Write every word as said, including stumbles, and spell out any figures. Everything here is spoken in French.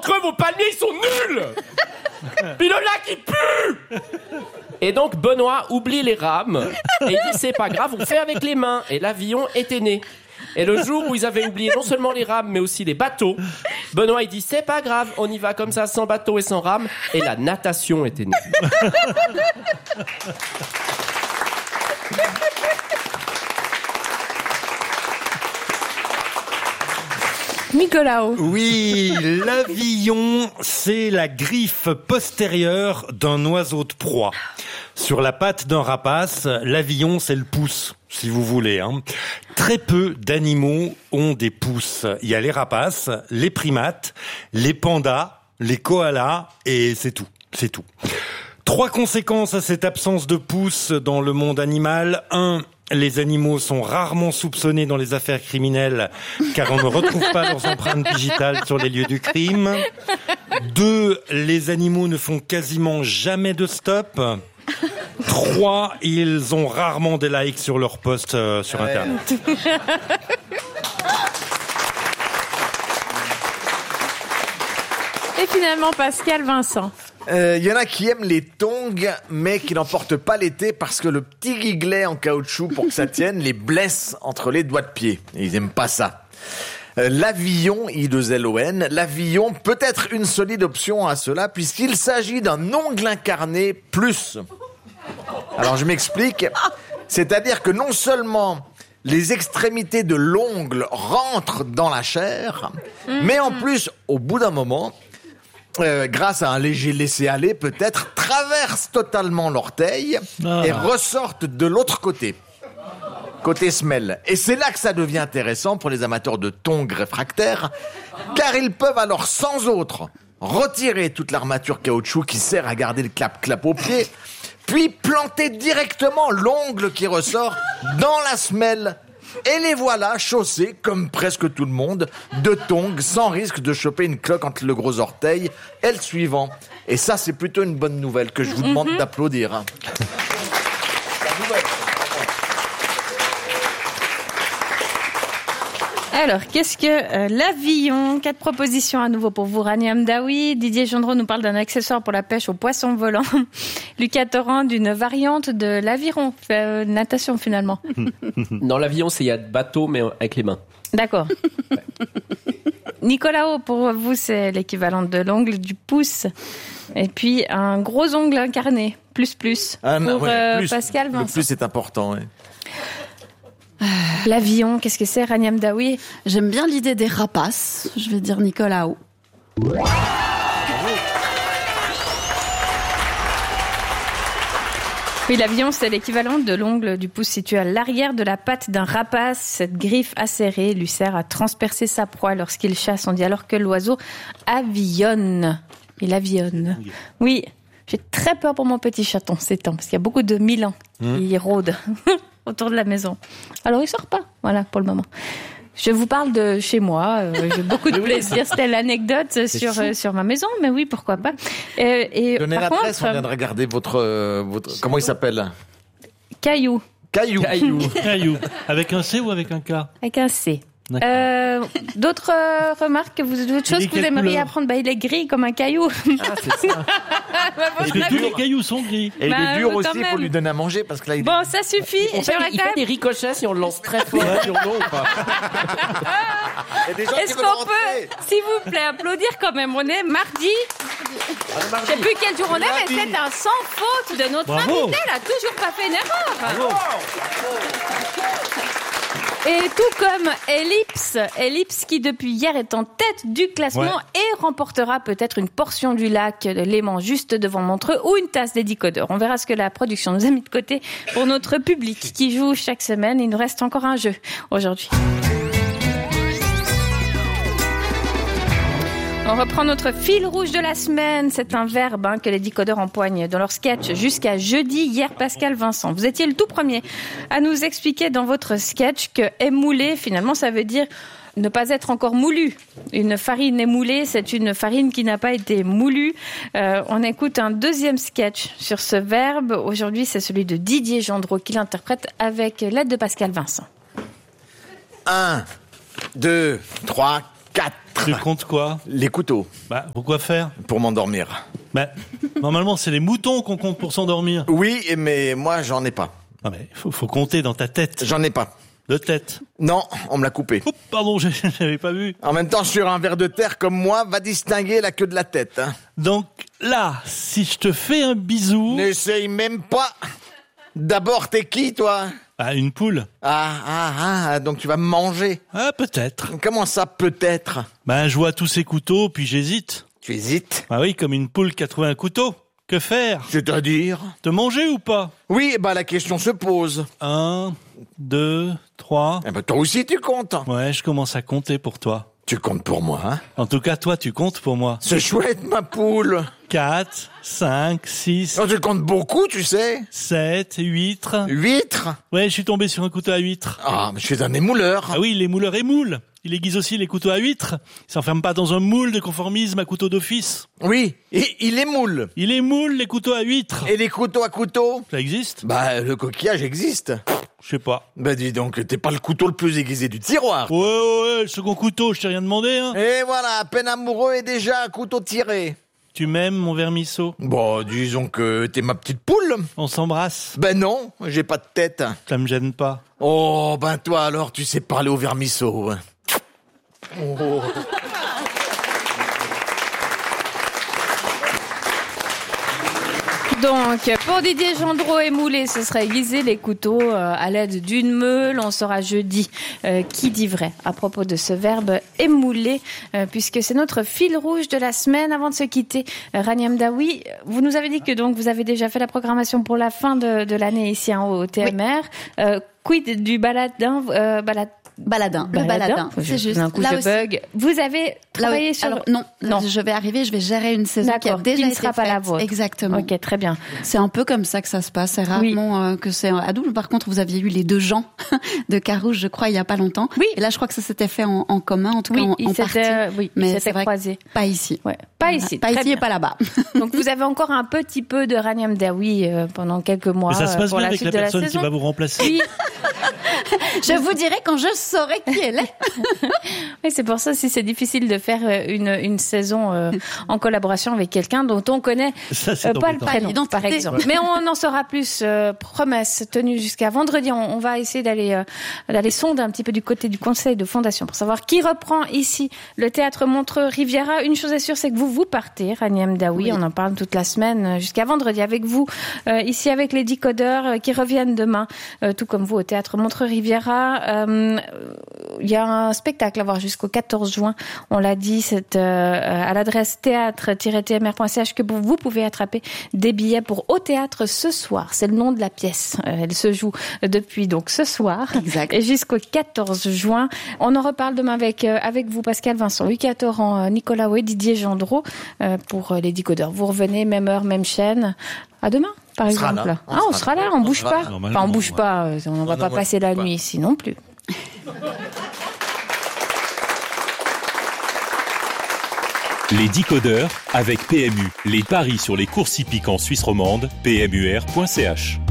d'entre eux, vos palmiers, ils sont nuls. Puis le lac, il pue. Et donc, Benoît oublie les rames. Et il dit, c'est pas grave, on fait avec les mains. Et l'avion était né. Et le jour où ils avaient oublié non seulement les rames, mais aussi les bateaux, Benoît, il dit, c'est pas grave, on y va comme ça, sans bateau et sans rames. Et la natation était née. Nicolas. Oui, l'avion, c'est la griffe postérieure d'un oiseau de proie. Sur la patte d'un rapace, l'avion, c'est le pouce, si vous voulez. Hein. Très peu d'animaux ont des pouces. Il y a les rapaces, les primates, les pandas, les koalas, et c'est tout, c'est tout. Trois conséquences à cette absence de pouces dans le monde animal. Un, les animaux sont rarement soupçonnés dans les affaires criminelles car on ne retrouve pas leurs empreintes digitales sur les lieux du crime. Deux, les animaux ne font quasiment jamais de stop. Trois, ils ont rarement des likes sur leurs posts euh, sur ouais. Internet. Et finalement, Pascal Vincent. Il euh, y en a qui aiment les tongs, mais qui n'en portent pas l'été parce que le petit guiglet en caoutchouc, pour que ça tienne, les blesse entre les doigts de pied. Et ils aiment pas ça. Euh, l'avion, I deux L O N, l'avion peut être une solide option à cela, puisqu'il s'agit d'un ongle incarné plus. Alors je m'explique. C'est-à-dire que non seulement les extrémités de l'ongle rentrent dans la chair, mmh. mais en plus, au bout d'un moment, Euh, grâce à un léger laisser-aller, peut-être, traversent totalement l'orteil ah. et ressortent de l'autre côté, côté semelle. Et c'est là que ça devient intéressant pour les amateurs de tongs réfractaires, car ils peuvent alors sans autre retirer toute l'armature caoutchouc qui sert à garder le clap-clap au pied, puis planter directement l'ongle qui ressort dans la semelle. Et les voilà chaussés, comme presque tout le monde, de tongs, sans risque de choper une cloque entre le gros orteil et le suivant. Et ça, c'est plutôt une bonne nouvelle que je vous demande mm-hmm. d'applaudir. Hein. Alors, qu'est-ce que euh, l'avion ? Quatre propositions à nouveau pour vous. Rania Amdaoui, Didier Gendreau nous parle d'un accessoire pour la pêche au poisson volant. Lucas Torrent d'une variante de l'aviron, euh, natation finalement. Non, l'avion, c'est il y a bateau, mais avec les mains. D'accord. Ouais. Nicolas O, pour vous, c'est l'équivalent de l'ongle du pouce. Et puis, un gros ongle incarné, plus plus. Ah, pour ouais, euh, plus, Pascal Vincent. Le plus est important, oui. L'avion, qu'est-ce que c'est, Rania Amdaoui ? J'aime bien l'idée des rapaces. Je vais dire Nicolas O. Oui, l'avion, c'est l'équivalent de l'ongle du pouce situé à l'arrière de la patte d'un rapace. Cette griffe acérée lui sert à transpercer sa proie lorsqu'il chasse. On dit alors que l'oiseau avionne. Il avionne. Oui, j'ai très peur pour mon petit chaton ces temps, parce qu'il y a beaucoup de Milan. Mmh. Il rôde autour de la maison. Alors, il sort pas, voilà, pour le moment. Je vous parle de chez moi, euh, j'ai beaucoup de plaisir. C'était l'anecdote sur euh, sur ma maison, mais oui, pourquoi pas. Euh, et Donnez par l'adresse, contre, on vient de regarder votre... Euh, votre comment il s'appelle ? Caillou. Caillou. Caillou. Caillou. Avec un C ou avec un K ? Avec un C. Euh, d'autres euh, remarques, vous, d'autres choses que vous aimeriez couleur apprendre ? Bah, il est gris comme un caillou. Ah, c'est ça. Parce que tous les cailloux sont gris. Et bah, il est dur euh, aussi, il faut lui donner à manger parce que là, il... Bon, ça suffit. On fait, il fait des ricochets si on le lance très fort sur l'eau ou pas. Est-ce qu'on peut, s'il vous plaît, applaudir quand même ? On est mardi. Je ne sais plus quel jour on est, mais c'est un sans faute de notre Bravo. invité. Elle a toujours pas fait une erreur. Bravo. Et tout comme Ellipse, Ellipse qui depuis hier est en tête du classement ouais. et remportera peut-être une portion du lac de Léman juste devant Montreux ou une tasse des décodeurs. On verra ce que la production nous a mis de côté pour notre public qui joue chaque semaine. Il nous reste encore un jeu aujourd'hui. On reprend notre fil rouge de la semaine. C'est un verbe hein, que les décodeurs empoignent dans leur sketch jusqu'à jeudi. Hier, Pascal Vincent, vous étiez le tout premier à nous expliquer dans votre sketch que émouler, finalement, ça veut dire ne pas être encore moulu. Une farine émoulée, c'est une farine qui n'a pas été moulue. Euh, on écoute un deuxième sketch sur ce verbe. Aujourd'hui, c'est celui de Didier Gendreau qui l'interprète avec l'aide de Pascal Vincent. Un, deux, trois, Quatre. Tu comptes quoi? Les couteaux, Bah, pourquoi faire? pour m'endormir. Bah, normalement, c'est les moutons qu'on compte pour s'endormir. Oui, mais moi, j'en ai pas. Non mais, faut, faut compter dans ta tête. J'en ai pas. De tête. Non, on me l'a coupé. Oups, pardon, j'ai- j'avais pas vu. En même temps, sur un ver de terre comme moi, va distinguer la queue de la tête. Hein. Donc, là, si je te fais un bisou... N'essaye même pas. D'abord, t'es qui, toi? Ah, une poule? Ah, ah, ah, donc tu vas me manger. Ah, peut-être. Comment ça, peut-être? Bah, je vois tous ces couteaux, puis j'hésite. Tu hésites? Ah oui, comme une poule qui a trouvé un couteau. Que faire? C'est-à-dire? Te manger ou pas? Oui, bah la question se pose. Un, deux, trois... Eh ben, toi aussi, tu comptes. Ouais, je commence à compter pour toi. Tu comptes pour moi, hein? En tout cas, toi, tu comptes pour moi. C'est chouette, ma poule. Quatre, cinq, six, Oh, tu comptes beaucoup, tu sais. sept, huîtres. Huîtres. Ouais, je suis tombé sur un couteau à huîtres. Ah, mais je suis un émouleur. Ah oui, les mouleurs émoulent. Il aiguise aussi les couteaux à huîtres. Il s'enferme pas dans un moule de conformisme à couteau d'office. Oui, et il émoule. Il émoule les couteaux à huîtres. Et les couteaux à couteau? Ça existe? Bah, le coquillage existe. Je sais pas. Bah, dis donc, t'es pas le couteau le plus aiguisé du tiroir. Ouais, ouais, ouais, le second couteau, je t'ai rien demandé, hein. Et voilà, à peine amoureux et déjà un couteau tiré. Tu m'aimes, mon vermisseau? Bon, disons que t'es ma petite poule. On s'embrasse. Ben non, j'ai pas de tête. Ça me gêne pas. Oh, ben toi alors, tu sais parler au vermisseau. Oh. Donc, pour Didier Gendreau émoulé, ce serait aiguiser les couteaux euh, à l'aide d'une meule. On saura jeudi euh, qui dit vrai à propos de ce verbe émouler, euh, puisque c'est notre fil rouge de la semaine. Avant de se quitter, euh, Rania Mdaoui, vous nous avez dit que donc vous avez déjà fait la programmation pour la fin de, de l'année ici hein, au T M R. Oui. Euh, quid du baladin euh, balad... Baladin, le baladin, c'est juste. Un coup Là je aussi. bug. Vous avez travaillé Là, sur... alors, non, Non. je vais arriver, je vais gérer une saison qui a D'accord, déjà qui ne été sera pas faite. la vôtre. Exactement. Ok, très bien. C'est un peu comme ça que ça se passe. C'est rarement euh, que c'est à double. Par contre, vous aviez eu les deux gens de Carouge, je crois, il y a pas longtemps. Oui. Et là, je crois que ça s'était fait en, en commun, en tout Oui, cas en, ils en partie. s'étaient, oui, ils Mais s'étaient c'est vrai que croisés. pas ici. Ouais, pas Voilà. ici. Pas très ici et bien. pas là-bas. Donc vous avez encore un petit peu de Rania Mdaoui euh, pendant quelques mois. Mais ça se euh, passe pour bien la avec suite la de personne la qui saison. va vous remplacer. Oui, Je vous dirai quand je saurai qui elle est. oui, c'est pour ça si c'est difficile de faire euh, une une saison euh, en collaboration avec quelqu'un dont on connaît Ça, c'est euh, pas le embêtant. prénom, L'identité. par exemple. Mais on en saura plus. Euh, promesse tenue jusqu'à vendredi. On, on va essayer d'aller euh, d'aller sonder un petit peu du côté du conseil de fondation pour savoir qui reprend ici le théâtre Montreux Riviera. Une chose est sûre, c'est que vous vous partez, Rania Mdaoui. Oui. On en parle toute la semaine euh, jusqu'à vendredi avec vous euh, ici avec les décodeurs euh, qui reviennent demain, euh, tout comme vous au théâtre Montreux Riviera. Euh, Il y a un spectacle à voir jusqu'au quatorze juin. On l'a dit, c'est euh, à l'adresse théâtre tiret t m r point c h que vous pouvez attraper des billets pour Au Théâtre ce soir. C'est le nom de la pièce. Euh, Elle se joue depuis donc ce soir Exact. et jusqu'au quatorze juin. On en reparle demain avec euh, avec vous, Pascal Vincent, Lucas Torrent, Nicolas Houet, Didier Gendreau euh, pour euh, les décodeurs. Vous revenez, même heure, même chaîne. À demain, par On sera exemple. là. Ah, on sera là, on bouge sera pas. là. Normalement, Enfin, on bouge ouais. pas. euh, On ne va On pas ne passer la bouge pas. nuit ici non plus. Les décodeurs avec P M U. Les paris sur les courses hippiques en Suisse romande, p m u r point c h.